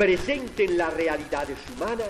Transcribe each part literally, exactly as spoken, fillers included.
presente en las realidades humanas,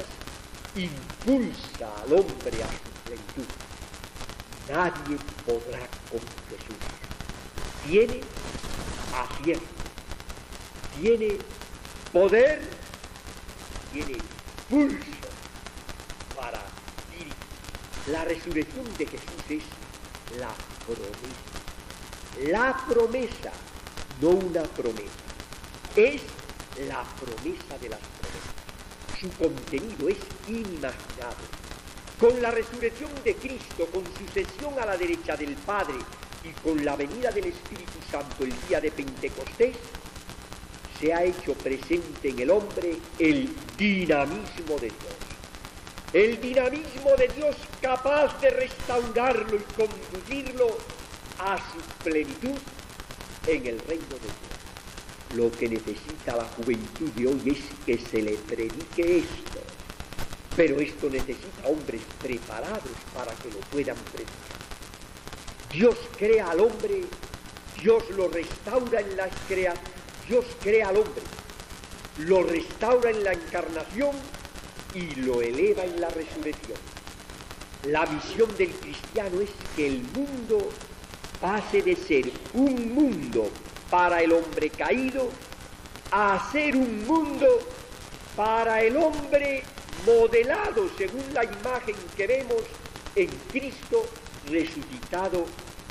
impulsa al hombre a su plenitud. Nadie podrá con Jesús. Tiene acierto, tiene poder, tiene impulso para vivir. La resurrección de Jesús es la promesa. La promesa, no una promesa, es la promesa de las promesas. Su contenido es inimaginable. Con la resurrección de Cristo, con su sesión a la derecha del Padre y con la venida del Espíritu Santo el día de Pentecostés, se ha hecho presente en el hombre el dinamismo de Dios. El dinamismo de Dios capaz de restaurarlo y conducirlo a su plenitud en el reino de Dios. Lo que necesita la juventud de hoy es que se le predique esto. Pero esto necesita hombres preparados para que lo puedan predicar. Dios crea al hombre, Dios lo restaura en la creación, Dios crea al hombre, lo restaura en la encarnación y lo eleva en la resurrección. La visión del cristiano es que el mundo pase de ser un mundo para el hombre caído a ser un mundo para el hombre modelado según la imagen que vemos en Cristo resucitado.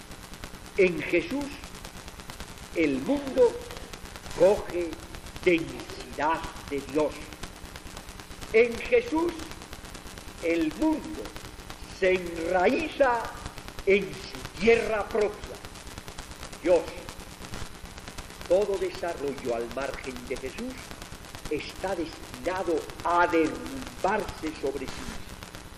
En Jesús el mundo coge densidad de Dios. En Jesús el mundo se enraiza en su tierra propia. Dios, todo desarrollo al margen de Jesús está destinado a derrumbarse sobre sí mismo.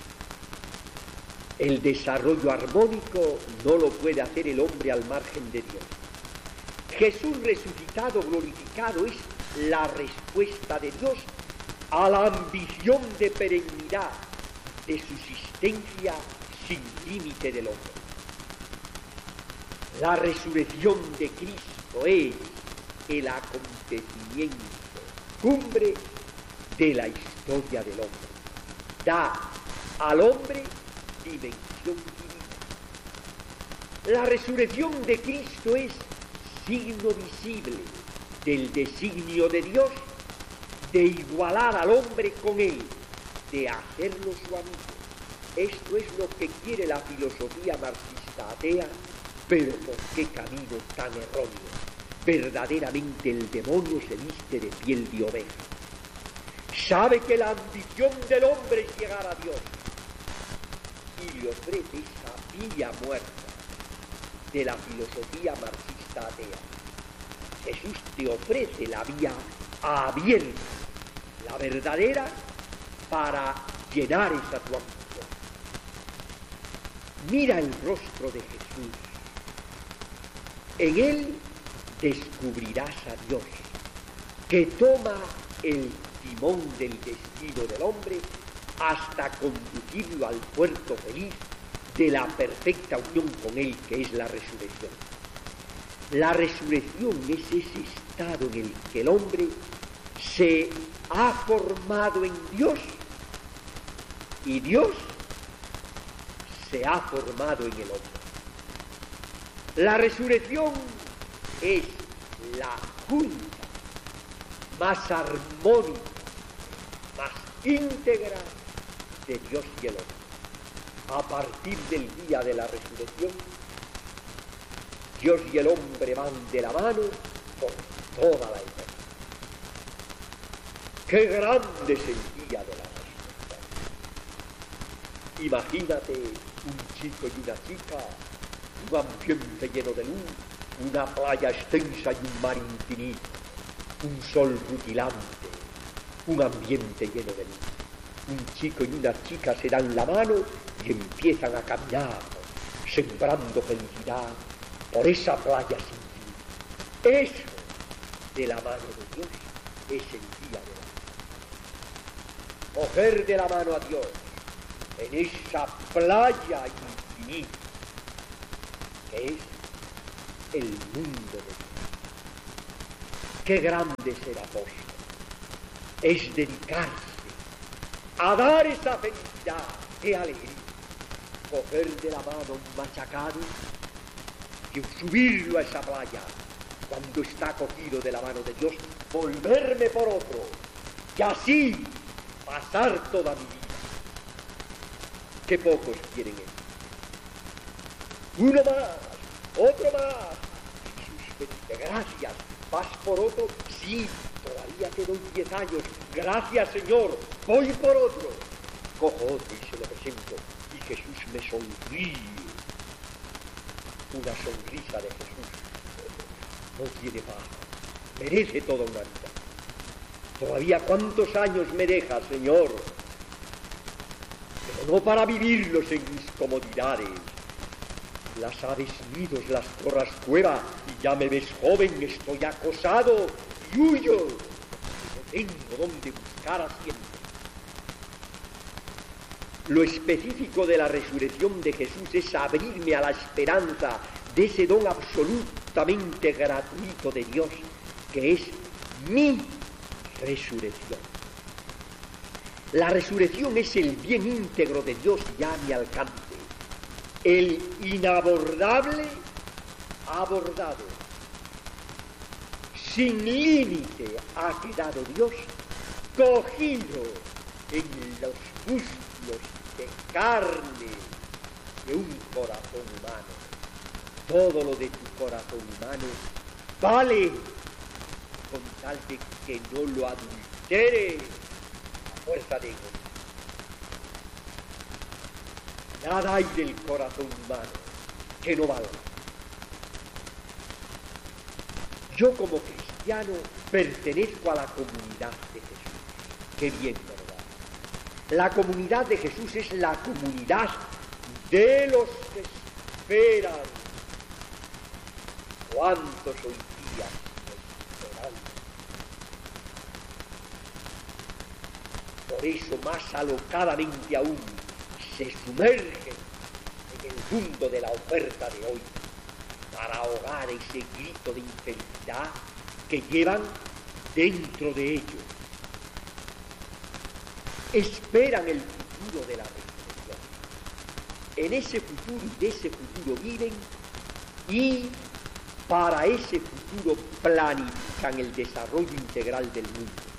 El desarrollo armónico no lo puede hacer el hombre al margen de Dios. Jesús resucitado, glorificado, es la respuesta de Dios a la ambición de perennidad, de subsistencia sin límite del hombre. La resurrección de Cristo es el acontecimiento cumbre de la historia del hombre. Da al hombre dimensión divina. La resurrección de Cristo es signo visible del designio de Dios de igualar al hombre con él, de hacerlo su amigo. Esto es lo que quiere la filosofía marxista atea, pero ¿por qué camino tan erróneo? Verdaderamente el demonio se viste de piel de oveja. Sabe que la ambición del hombre es llegar a Dios y le ofrece esa vía muerta de la filosofía marxista atea. Jesús te ofrece la vía abierta, la verdadera, para llenar esa tu ambición. Mira el rostro de Jesús. En él descubrirás a Dios, que toma el timón del destino del hombre hasta conducirlo al puerto feliz de la perfecta unión con él, que es la resurrección. La resurrección es ese estado en el que el hombre se ha formado en Dios y Dios se ha formado en el hombre. La resurrección es la junta más armónica, más íntegra de Dios y el hombre. A partir del día de la resurrección, Dios y el hombre van de la mano por toda la eternidad. ¡Qué grande es el día de la resurrección! Imagínate un chico y una chica, un ambiente lleno de luz, una playa extensa y un mar infinito, un sol rutilante, un ambiente lleno de luz. Un chico y una chica se dan la mano y empiezan a caminar, sembrando felicidad por esa playa sin fin. Eso, de la mano de Dios, es el día de la vida. Coger de la mano a Dios en esa playa infinita, que es el mundo de Dios. Qué grande es el apóstol, es dedicarse a dar esa felicidad, qué alegría, coger de la mano un machacado y subirlo a esa playa, cuando está cogido de la mano de Dios, volverme por otro, y así pasar toda mi vida. Qué pocos quieren eso. Uno más, otro más. Jesús me dice, gracias, vas por otro, sí, todavía te doy diez años, gracias Señor, voy por otro. Cojo otro y se lo presento, y Jesús me sonríe. Una sonrisa de Jesús no tiene paz, merece toda una vida. Todavía cuántos años me dejas, Señor, pero no para vivirlos en mis comodidades. Las aves nidos, las torras cueva, y ya me ves joven, estoy acosado y huyo, porque no tengo dónde buscar asiento. Lo específico de la resurrección de Jesús es abrirme a la esperanza de ese don absolutamente gratuito de Dios, que es mi resurrección. La resurrección es el bien íntegro de Dios ya a mi alcance, el inabordable abordado. Sin límite ha quedado Dios, cogido en los músculos de carne de un corazón humano. Todo lo de tu corazón humano vale con tal de que no lo adultere a fuerza de ego. Nada hay del corazón humano que no valga. Yo como cristiano pertenezco a la comunidad de Jesús. Qué bien, ¿verdad? La comunidad de Jesús es la comunidad de los que esperan. ¿Cuántos hoy día esperan? Por eso más alocadamente aún se sumergen en el mundo de la oferta de hoy para ahogar ese grito de infelicidad que llevan dentro de ellos. Esperan el futuro de la resurrección. En ese futuro y de ese futuro viven, y para ese futuro planifican el desarrollo integral del mundo.